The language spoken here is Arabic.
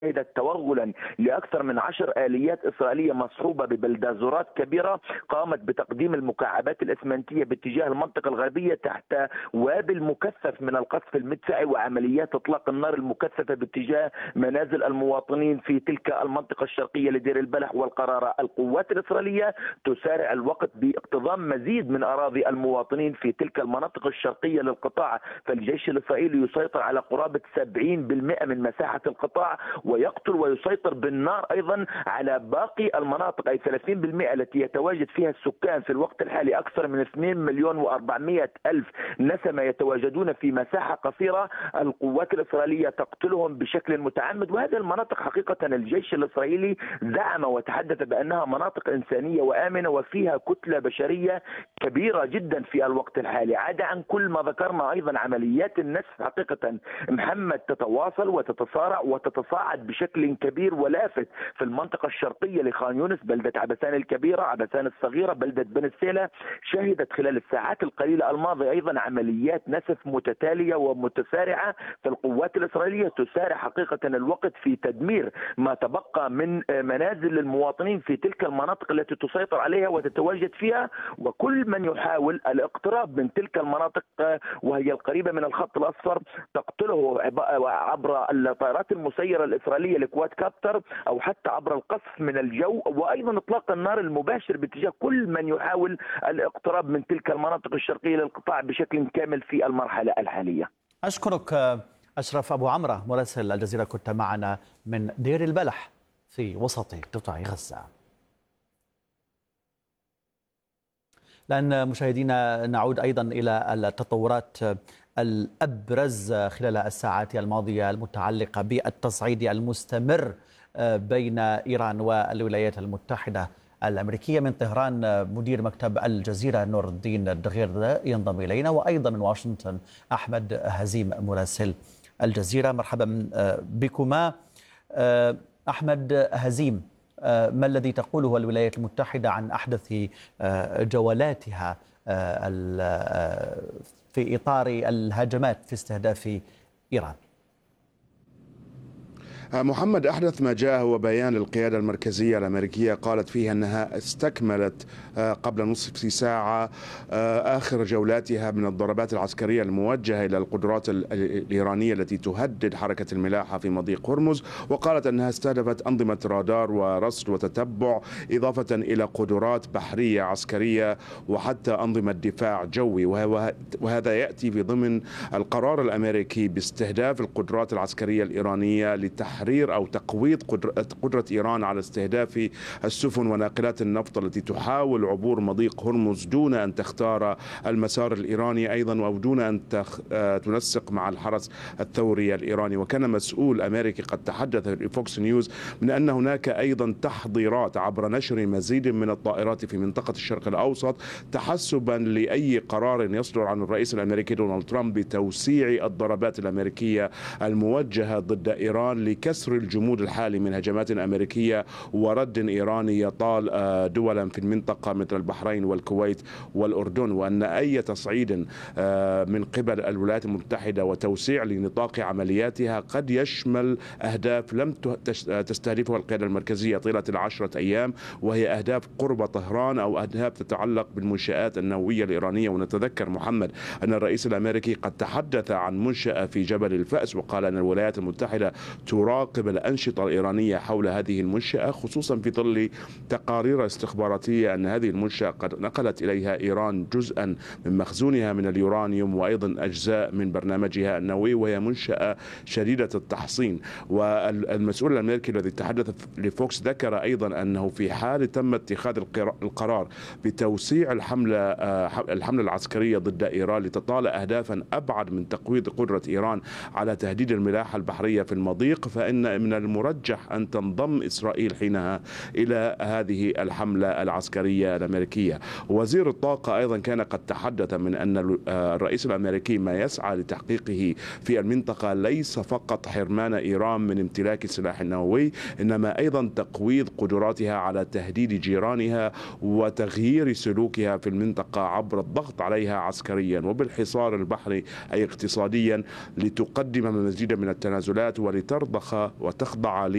شهدت توغلا لأكثر من 10 آليات إسرائيلية مصحوبة ببلدازورات كبيرة قامت بتقديم المكعبات الإسمنتية باتجاه المنطقة الغربية تحت وابل مكثف من القصف المدفعي وعمليات إطلاق النار المكثفة باتجاه منازل المواطنين في تلك المنطقة الشرقية لدير البلح والقرارة. القوات الإسرائيلية تسارع الوقت باقتضام مزيد من أراضي المواطنين في تلك المناطق الشرقية للقطاع، فالجيش الإسرائيلي يسيطر على قرابة 70% من مساحة القطاع ويقتل ويسيطر بالنار أيضا على باقي المناطق، أي 30% التي يتواجد فيها السكان في الوقت الحالي أكثر من 2,400,000 نسمة يتواجدون في مساحة قصيرة. القوات الإسرائيلية تقتلهم بشكل متعمد، وهذه المناطق حقيقة الجيش الإسرائيلي زعم وتحدث بأنها مناطق إنسانية وآمنة وفيها كتلة بشرية كبيرة جدا في الوقت الحالي. عدا عن كل ما ذكرنا أيضا عمليات النسف حقيقة محمد تتواصل وتتصارع وتتصاعد بشكل كبير ولافت في المنطقة الشرقية لخان يونس، بلدة عبسان الكبيرة، عبسان الصغيرة، بلدة بن السيلة. شهدت خلال الساعات القليلة الماضية أيضا عمليات نسف متتالية ومتسارعة، فالقوات الإسرائيلية تسارع حقيقة الوقت في تدمير ما تبقى من منازل المواطنين في تلك المناطق التي تسيطر عليها وتتواجد فيها، وكل من يحاول الاقتراب من تلك المناطق وهي القريبة من الخط الأصفر تقتله عبر الطائرات المسيرة الإسرائيلية لكواد كابتر أو حتى عبر القصف من الجو، وأيضا إطلاق النار المباشر باتجاه كل من يحاول الاقتراب من تلك المناطق الشرقية للقطاع بشكل كامل في المرحلة الحالية. أشكرك أشرف أبو عمرة مراسل الجزيرة، كنت معنا من دير البلح في وسط قطاع غزة. لأن مشاهدينا نعود أيضا إلى التطورات الأبرز خلال الساعات الماضية المتعلقة بالتصعيد المستمر بين إيران والولايات المتحدة الأمريكية. من طهران مدير مكتب الجزيرة نور الدين الدغير ينضم إلينا، وأيضا من واشنطن أحمد هزيم مراسل الجزيرة. مرحبا بكما. أحمد هزيم، ما الذي تقوله الولايات المتحدة عن أحدث جولاتها في إطار الهجمات في استهداف إيران؟ محمد، أحدث ما جاء هو بيان القيادة المركزية الأمريكية قالت فيه أنها استكملت قبل نصف ساعة آخر جولاتها من الضربات العسكرية الموجهة إلى القدرات الإيرانية التي تهدد حركة الملاحة في مضيق هرمز، وقالت أنها استهدفت أنظمة رادار ورصد وتتبع، إضافة إلى قدرات بحرية عسكرية وحتى أنظمة دفاع جوي. وهذا يأتي في ضمن القرار الأمريكي باستهداف القدرات العسكرية الإيرانية لتحرير أو تقويض قدرة إيران على استهداف السفن وناقلات النفط التي تحاول عبور مضيق هرمز دون أن تختار المسار الإيراني أيضا، أو دون أن تنسق مع الحرس الثوري الإيراني. وكان مسؤول أمريكي قد تحدث لفوكس نيوز من أن هناك أيضا تحضيرات عبر نشر مزيد من الطائرات في منطقة الشرق الأوسط تحسبا لأي قرار يصدر عن الرئيس الأمريكي دونالد ترامب بتوسيع الضربات الأمريكية الموجهة ضد إيران لكسر الجمود الحالي من هجمات أمريكية ورد إيراني يطال دولا في المنطقة مثل البحرين والكويت والأردن، وأن أي تصعيد من قبل الولايات المتحدة وتوسيع لنطاق عملياتها قد يشمل أهداف لم تستهدفها القيادة المركزية طيلة ال10 أيام، وهي أهداف قرب طهران أو أهداف تتعلق بالمنشآت النووية الإيرانية. ونتذكر محمد أن الرئيس الأمريكي قد تحدث عن منشأة في جبل الفأس، وقال أن الولايات المتحدة تراقب الأنشطة الإيرانية حول هذه المنشأة، خصوصا في ظل تقارير استخباراتية أن هذه المنشأة قد نقلت إليها إيران جزءا من مخزونها من اليورانيوم وأيضا أجزاء من برنامجها النووي، وهي منشأة شديدة التحصين. والمسؤول الأمريكي الذي تحدث لفوكس ذكر أيضا أنه في حال تم اتخاذ القرار بتوسيع الحملة العسكرية ضد إيران لتطال أهدافا أبعد من تقويض قدرة إيران على تهديد الملاحة البحرية في المضيق، فإن من المرجح أن تنضم إسرائيل حينها إلى هذه الحملة العسكرية الأمريكية. وزير الطاقة أيضا كان قد تحدث من أن الرئيس الأمريكي ما يسعى لتحقيقه في المنطقة ليس فقط حرمان إيران من امتلاك السلاح النووي، إنما أيضا تقويض قدراتها على تهديد جيرانها وتغيير سلوكها في المنطقة عبر الضغط عليها عسكريا وبالحصار البحري أي اقتصاديا، لتقدم مزيدا من التنازلات ولترضخ وتخضع